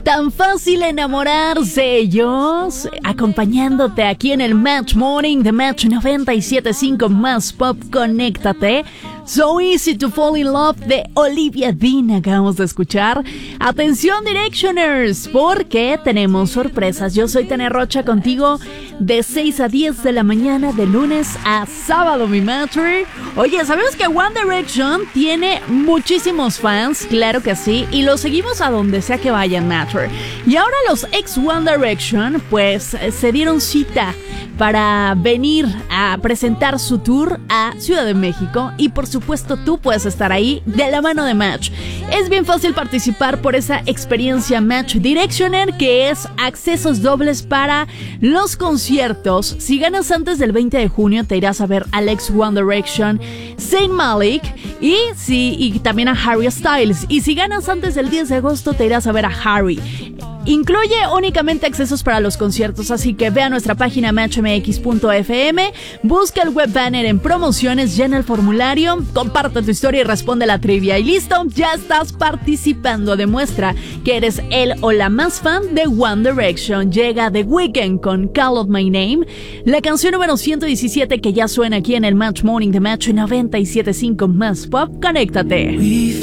Tan fácil enamorarse, ellos acompañándote aquí en el Match Morning de Match 97.5 Más Pop. Conéctate. So Easy to Fall in Love de Olivia Dean acabamos de escuchar. Atención Directioners, porque tenemos sorpresas. Yo soy Tania Rocha contigo de 6 a 10 de la mañana de lunes a sábado, mi Matcher. Oye, ¿sabes que One Direction tiene muchísimos fans? Claro que sí, y los seguimos a donde sea que vayan, Matcher. Y ahora los ex One Direction pues se dieron cita para venir a presentar su tour a Ciudad de México, y por supuesto tú puedes estar ahí de la mano de Match. Es bien fácil participar por esa experiencia Match Directioner, que es accesos dobles para los conciertos. Si ganas antes del 20 de junio te irás a ver a Alex One Direction, Zayn Malik y también a Harry Styles. Y si ganas antes del 10 de agosto te irás a ver a Harry. Incluye únicamente accesos para los conciertos, así que ve a nuestra página matchmx.fm, busca el web banner en promociones, llena el formulario, comparte tu historia y responde la trivia. Y listo, ya estás participando. Demuestra que eres el o la más fan de One Direction. Llega The Weeknd con Call Out My Name, la canción número 117 que ya suena aquí en el Match Morning de Match 97.5 Más Pop. Conéctate.